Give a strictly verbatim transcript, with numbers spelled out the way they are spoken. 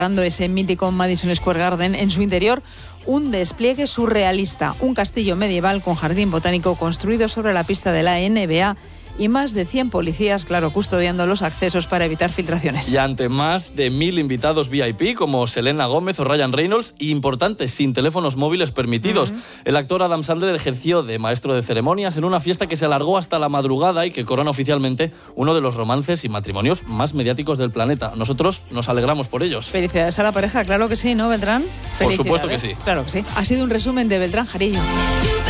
ese mítico Madison Square Garden. En su interior, un despliegue surrealista, un castillo medieval con jardín botánico construido sobre la pista de la N B A y más de cien policías, claro, custodiando los accesos para evitar filtraciones. Y ante más de mil invitados V I P como Selena Gómez o Ryan Reynolds, y importantes, sin teléfonos móviles permitidos. Uh-huh. El actor Adam Sandler ejerció de maestro de ceremonias en una fiesta que se alargó hasta la madrugada y que corona oficialmente uno de los romances y matrimonios más mediáticos del planeta. Nosotros nos alegramos por ellos. Felicidades a la pareja, claro que sí, ¿no, Beltrán? Por supuesto que sí. Claro que sí. Ha sido un resumen de Beltrán Jarillo.